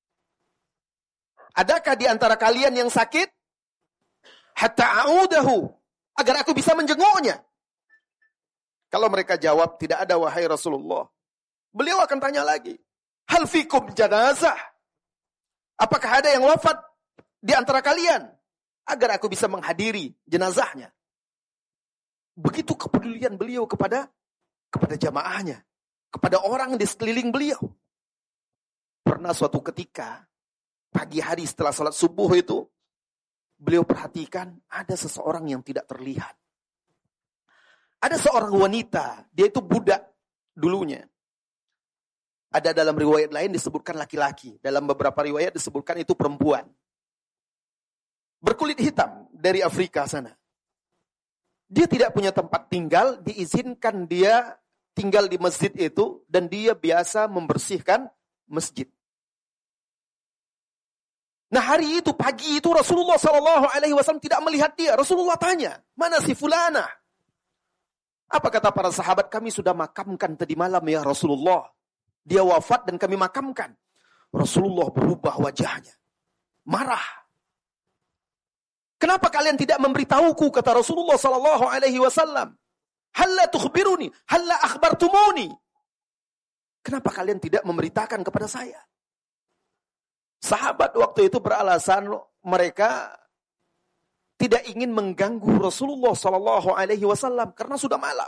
Adakah di antara kalian yang sakit? Hatta a'udahu, agar aku bisa menjenguknya. Kalau mereka jawab, tidak ada wahai Rasulullah. Beliau akan tanya lagi, hal fikum janazah? Apakah ada yang wafat di antara kalian? Agar aku bisa menghadiri jenazahnya. Begitu kepedulian beliau kepada kepada jamaahnya, kepada orang di sekeliling beliau. Pernah suatu ketika, pagi hari setelah salat subuh itu, beliau perhatikan ada seseorang yang tidak terlihat. Ada seorang wanita, dia itu budak dulunya. Ada dalam riwayat lain disebutkan laki-laki. Dalam beberapa riwayat disebutkan itu perempuan. Berkulit hitam dari Afrika sana. Dia tidak punya tempat tinggal, diizinkan dia tinggal di masjid itu, dan dia biasa membersihkan masjid. Nah hari itu, pagi itu Rasulullah Sallallahu Alaihi Wasallam tidak melihat dia. Rasulullah tanya, mana si fulana? Apa kata para sahabat? Kami sudah makamkan tadi malam ya Rasulullah. Dia wafat dan kami makamkan. Rasulullah berubah wajahnya. Marah. Kenapa kalian tidak memberitahuku? Kata Rasulullah Sallallahu Alaihi Wasallam. Halla tukhbiruni, halla akhbartumuni. Kenapa kalian tidak memberitakan kepada saya? Sahabat waktu itu beralasan mereka tidak ingin mengganggu Rasulullah Sallallahu Alaihi Wasallam karena sudah malam.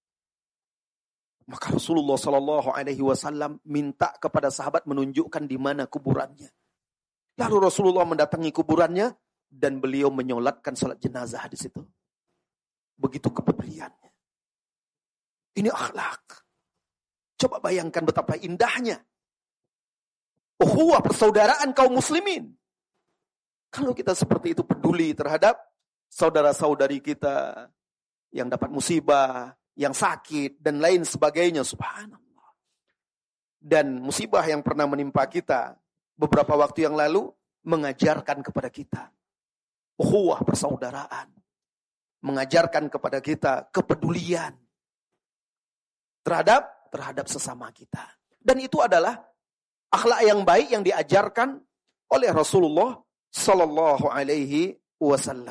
Maka Rasulullah Sallallahu Alaihi Wasallam minta kepada sahabat menunjukkan di mana kuburannya. Lalu Rasulullah mendatangi kuburannya dan beliau menyolatkan salat jenazah di situ. Begitu kepeduliannya. Ini akhlak. Coba bayangkan betapa indahnya. Ukhuwah, persaudaraan kaum muslimin. Kalau kita seperti itu peduli terhadap saudara-saudari kita yang dapat musibah, yang sakit, dan lain sebagainya, subhanallah. Dan musibah yang pernah menimpa kita beberapa waktu yang lalu mengajarkan kepada kita ukhuwah, persaudaraan. Mengajarkan kepada kita kepedulian terhadap terhadap sesama kita. Dan itu adalah akhlak yang baik yang diajarkan oleh Rasulullah Sallallahu Alaihi Wasallam.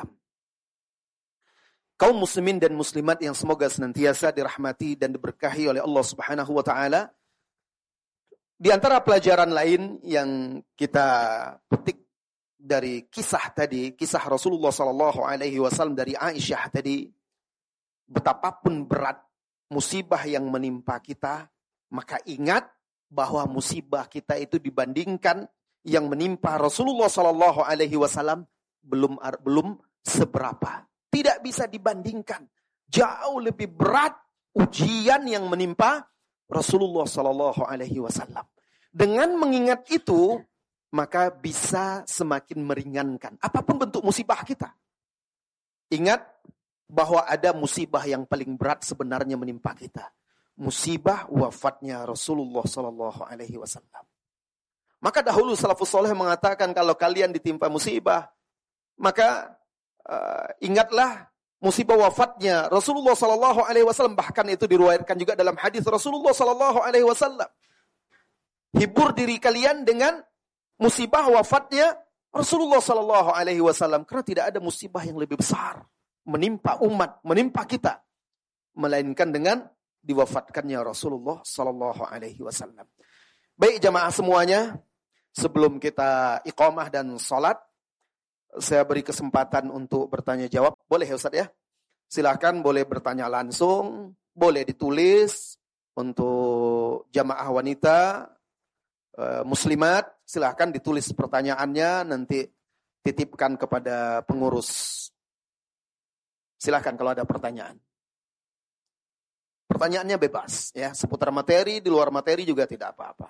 Kaum muslimin dan muslimat yang semoga senantiasa dirahmati dan diberkahi oleh Allah Subhanahu Wa Taala. Di antara pelajaran lain yang kita petik dari kisah tadi, kisah Rasulullah Sallallahu Alaihi Wasallam dari Aisyah tadi, betapapun berat musibah yang menimpa kita, maka ingat bahwa musibah kita itu dibandingkan yang menimpa Rasulullah Sallallahu Alaihi Wasallam belum belum seberapa. Tidak bisa dibandingkan. Jauh lebih berat ujian yang menimpa Rasulullah Sallallahu Alaihi Wasallam. Dengan mengingat itu, maka bisa semakin meringankan apapun bentuk musibah kita. Ingat bahwa ada musibah yang paling berat sebenarnya menimpa kita. Musibah wafatnya Rasulullah Sallallahu Alaihi Wasallam. Maka dahulu salafus saleh mengatakan kalau kalian ditimpa musibah, maka uh, ingatlah musibah wafatnya Rasulullah Sallallahu Alaihi Wasallam. Bahkan itu diriwayatkan juga dalam hadis Rasulullah Sallallahu Alaihi Wasallam. Hibur diri kalian dengan musibah wafatnya Rasulullah Sallallahu Alaihi Wasallam, karena tidak ada musibah yang lebih besar menimpa umat, menimpa kita, melainkan dengan diwafatkannya Rasulullah Sallallahu Alaihi Wasallam. Baik jamaah semuanya, sebelum kita iqamah dan salat, saya beri kesempatan untuk bertanya jawab. Boleh ya Ustaz ya? Silahkan boleh bertanya langsung, boleh ditulis untuk jamaah wanita, uh, muslimat, silahkan ditulis pertanyaannya, nanti titipkan kepada pengurus. Silahkan kalau ada pertanyaan. Pertanyaannya bebas, ya, seputar materi, di luar materi juga tidak apa-apa.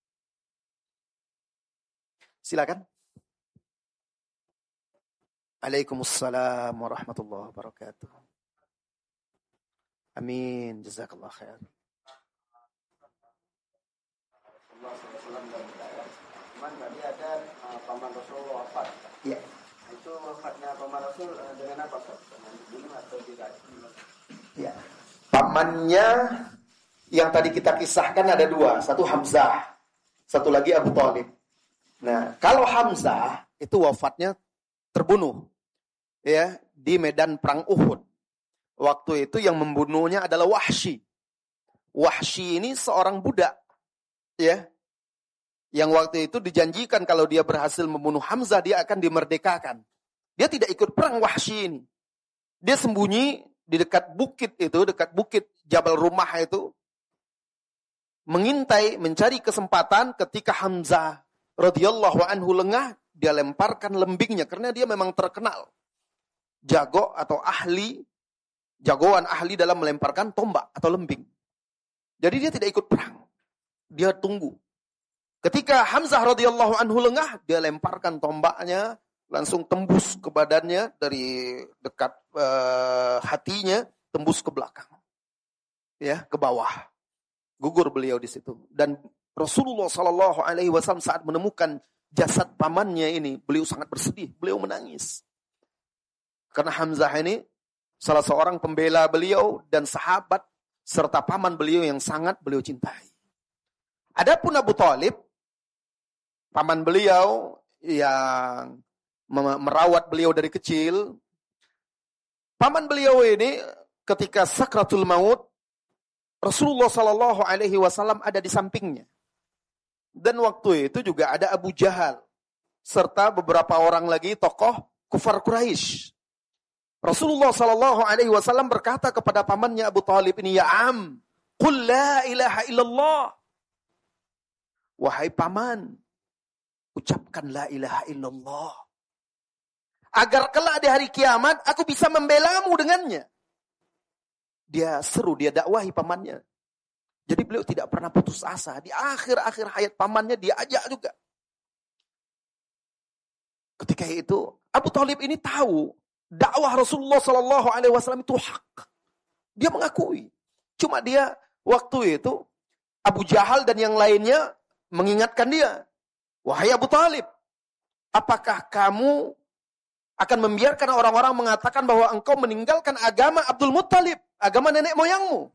Silakan. Waalaikumsalam warahmatullahi wabarakatuh. Amin, jazakallah khair. Cuman tadi ada uh, paman Rasul wafat. Iya. Itu wafatnya paman Rasul uh, dengan apa? Dengan bunuh atau tidak? Iya. Pamannya yang tadi kita kisahkan ada dua, satu Hamzah, satu lagi Abu Thalib. Nah, kalau Hamzah itu wafatnya terbunuh, ya, di medan perang Uhud. Waktu itu yang membunuhnya adalah Wahsy. Wahsy ini seorang budak, ya, yang waktu itu dijanjikan kalau dia berhasil membunuh Hamzah dia akan dimerdekakan. Dia tidak ikut perang Wahsy ini. Dia sembunyi di dekat bukit itu, dekat bukit Jabal Rumah itu, mengintai, mencari kesempatan ketika Hamzah radhiyallahu anhu lengah, dia lemparkan lembingnya karena dia memang terkenal jago atau ahli, jagoan ahli dalam melemparkan tombak atau lembing. Jadi dia tidak ikut perang. Dia tunggu. Ketika Hamzah radhiyallahu anhu lengah, dia lemparkan tombaknya, langsung tembus ke badannya dari dekat uh, hatinya, tembus ke belakang. Ya, ke bawah. Gugur beliau di situ. Dan Rasulullah sallallahu alaihi wasallam saat menemukan jasad pamannya ini, beliau sangat bersedih, beliau menangis. Karena Hamzah ini salah seorang pembela beliau dan sahabat serta paman beliau yang sangat beliau cintai. Adapun Abu Thalib, paman beliau yang merawat beliau dari kecil, paman beliau ini ketika sakratul maut, Rasulullah sallallahu alaihi wasallam ada di sampingnya. Dan waktu itu juga ada Abu Jahal serta beberapa orang lagi tokoh kufar Quraisy. Rasulullah sallallahu alaihi wasallam berkata kepada pamannya Abu Thalib ini, "Ya am, qul la ilaha illallah." Wahai paman, ucapkan la ilaha illallah. Agar kelak di hari kiamat aku bisa membelamu dengannya. Dia seru, dia dakwahi pamannya. Jadi beliau tidak pernah putus asa. Di akhir-akhir hayat pamannya dia ajak juga. Ketika itu Abu Thalib ini tahu dakwah Rasulullah Sallallahu Alaihi Wasallam itu hak. Dia mengakui. Cuma dia waktu itu Abu Jahal dan yang lainnya mengingatkan dia, wahai Abu Thalib, apakah kamu akan membiarkan orang-orang mengatakan bahwa engkau meninggalkan agama Abdul Muttalib, agama nenek moyangmu?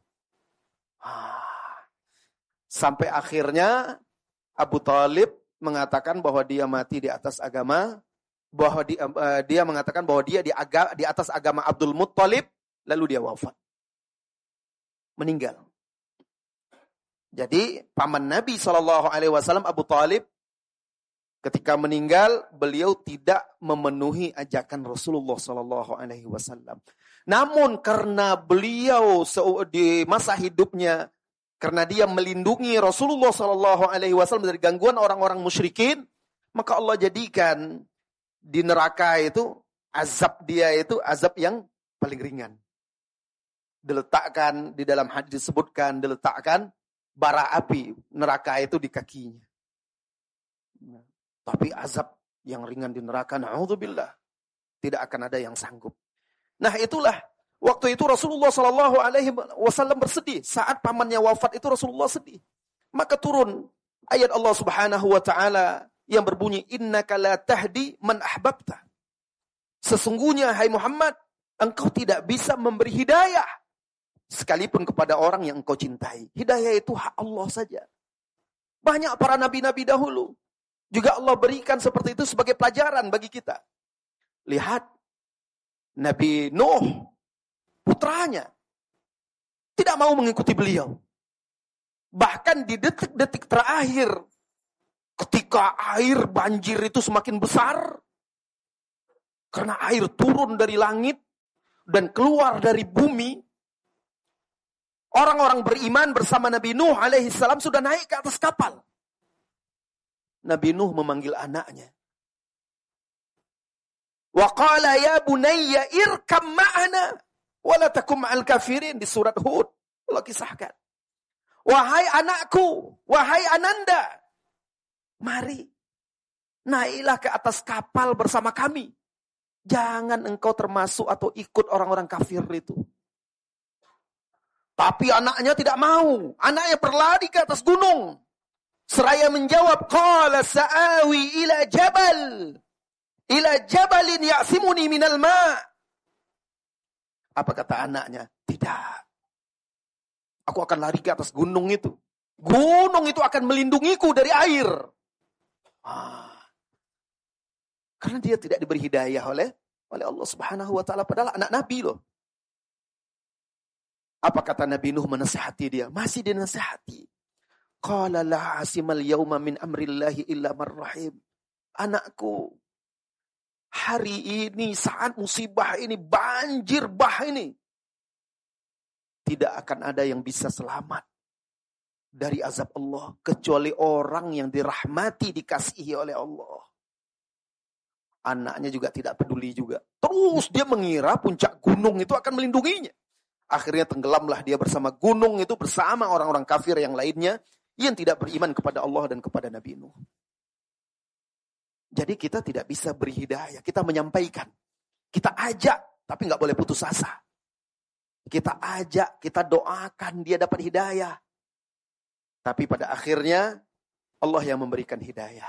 Sampai akhirnya Abu Thalib mengatakan bahwa dia mati di atas agama, bahwa dia, uh, dia mengatakan bahwa dia di, aga, di atas agama Abdul Muttalib, lalu dia wafat. Meninggal. Jadi paman Nabi shallallahu alaihi wasallam Abu Thalib ketika meninggal, beliau tidak memenuhi ajakan Rasulullah shallallahu alaihi wasallam. Namun karena beliau di masa hidupnya, karena dia melindungi Rasulullah shallallahu alaihi wasallam dari gangguan orang-orang musyrikin, maka Allah jadikan di neraka itu azab dia itu azab yang paling ringan. Diletakkan di dalam hadis disebutkan diletakkan bara api neraka itu di kakinya. Nah, tapi azab yang ringan di neraka, na'udzubillah, tidak akan ada yang sanggup. Nah itulah waktu itu Rasulullah Shallallahu Alaihi Wasallam bersedih saat pamannya wafat itu Rasulullah sedih. Maka turun ayat Allah Subhanahu Wa Taala yang berbunyi, Innaka la tahdi man ahbabta. Sesungguhnya hai Muhammad, engkau tidak bisa memberi hidayah sekalipun kepada orang yang engkau cintai. Hidayah itu hak Allah saja. Banyak para nabi-nabi dahulu juga Allah berikan seperti itu sebagai pelajaran bagi kita. Lihat Nabi Nuh, putranya tidak mau mengikuti beliau. Bahkan di detik-detik terakhir ketika air banjir itu semakin besar, Karena air turun dari langit dan keluar dari bumi. Orang-orang beriman bersama Nabi Nuh alaihi salam sudah naik ke atas kapal. Nabi Nuh memanggil anaknya. Wa qala ya bunayya irkam ma'ana wa la takum ma'al kafirin, di surat Hud. Allah kisahkan. Wahai anakku, wahai ananda, mari naiklah ke atas kapal bersama kami. Jangan engkau termasuk atau ikut orang-orang kafir itu. Tapi anaknya tidak mau. Anaknya berlari ke atas gunung. Seraya menjawab, qala sa'awi ila jabal. Ila jabalin ya'simuni minal ma'. Apa kata anaknya? Tidak. Aku akan lari ke atas gunung itu. Gunung itu akan melindungiku dari air. Ah. Karena dia tidak diberi hidayah oleh oleh Allah Subhanahu wa taala, padahal anak Nabi loh. Apa kata Nabi Nuh menasihati dia? Masih dinasihati. Qala la asimal yauma min amrillahi illa marrahim. Anakku, hari ini saat musibah ini, banjir bah ini, tidak akan ada yang bisa selamat dari azab Allah kecuali orang yang dirahmati, dikasihi oleh Allah. Anaknya juga tidak peduli juga. Terus dia mengira puncak gunung itu akan melindunginya. Akhirnya tenggelamlah dia bersama gunung itu, bersama orang-orang kafir yang lainnya yang tidak beriman kepada Allah dan kepada Nabi Nuh. Jadi kita tidak bisa beri hidayah. Kita menyampaikan. Kita ajak, tapi nggak boleh putus asa. Kita ajak, kita doakan dia dapat hidayah. Tapi pada akhirnya Allah yang memberikan hidayah.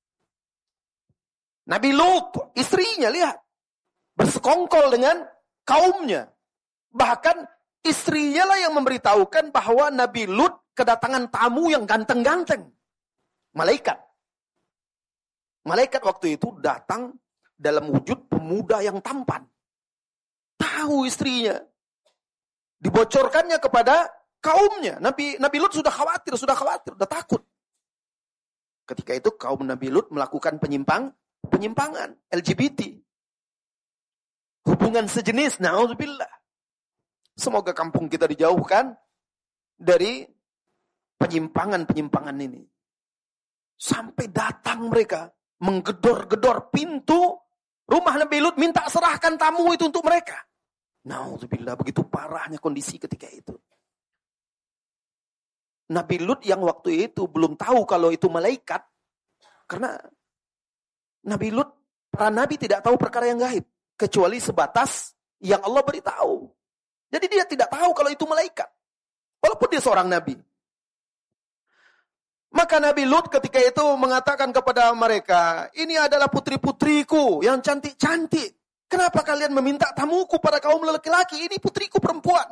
Nabi Lut, istrinya lihat, bersekongkol dengan kaumnya. Bahkan istrinya lah yang memberitahukan bahwa Nabi Lut kedatangan tamu yang ganteng-ganteng. Malaikat. Malaikat waktu itu datang dalam wujud pemuda yang tampan. Tahu istrinya. Dibocorkannya kepada kaumnya. Nabi Nabi Lut sudah khawatir, sudah khawatir, sudah takut. Ketika itu kaum Nabi Lut melakukan penyimpang, penyimpangan, L G B T. Hubungan sejenis, na'udzubillah. Semoga kampung kita dijauhkan dari penyimpangan-penyimpangan ini. Sampai datang mereka, menggedor-gedor pintu rumah Nabi Lut, minta serahkan tamu itu untuk mereka. Na'udzubillah, begitu parahnya kondisi ketika itu. Nabi Lut yang waktu itu belum tahu kalau itu malaikat. Karena Nabi Lut, para nabi tidak tahu perkara yang gaib. Kecuali sebatas yang Allah beritahu. Jadi dia tidak tahu kalau itu malaikat. Walaupun dia seorang nabi. Maka Nabi Lut ketika itu mengatakan kepada mereka, ini adalah putri-putriku yang cantik-cantik. Kenapa kalian meminta tamuku pada kaum lelaki-laki? Ini putriku perempuan.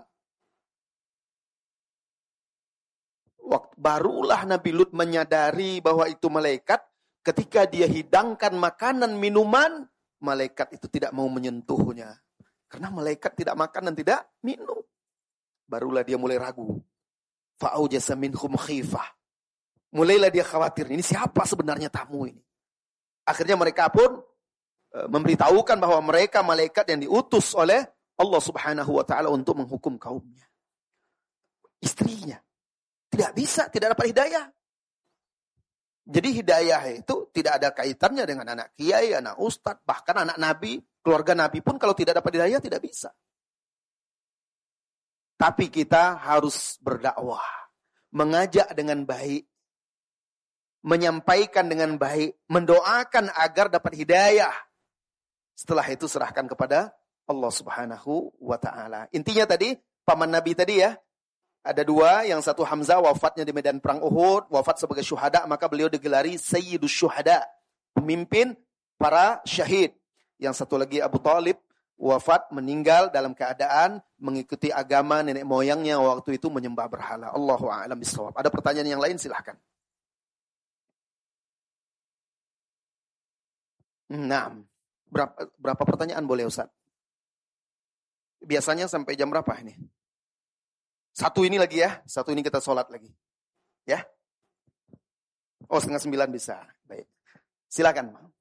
Waktu, barulah Nabi Lut menyadari bahwa itu malaikat. Ketika dia hidangkan makanan, minuman, malaikat itu tidak mau menyentuhnya. Karena malaikat tidak makan dan tidak minum. Barulah dia mulai ragu. Fa'aujasa minhum khifah. Mulailah dia khawatir, ini siapa sebenarnya tamu ini? Akhirnya mereka pun e, memberitahukan bahwa mereka malaikat yang diutus oleh Allah Subhanahu wa taala untuk menghukum kaumnya. Istrinya tidak bisa, tidak dapat hidayah. Jadi hidayah itu tidak ada kaitannya dengan anak kiai, anak ustadz, bahkan anak nabi, keluarga nabi pun kalau tidak dapat hidayah tidak bisa. Tapi kita harus berdakwah, mengajak dengan baik, menyampaikan dengan baik, mendoakan agar dapat hidayah. Setelah itu serahkan kepada Allah Subhanahu wa taala. Intinya tadi, paman Nabi tadi ya, ada dua, yang satu Hamzah wafatnya di medan perang Uhud, wafat sebagai syuhada, maka beliau digelari Sayyidus Syuhada, pemimpin para syahid. Yang satu lagi Abu Thalib, wafat meninggal dalam keadaan mengikuti agama nenek moyangnya waktu itu menyembah berhala. Allahu a'lam bishawab. Ada pertanyaan yang lain silahkan. Nah, berapa, berapa pertanyaan boleh Ustaz? Biasanya sampai jam berapa ini? Satu ini lagi ya, satu ini kita sholat lagi. Ya? Oh, setengah sembilan bisa. Baik. Silakan.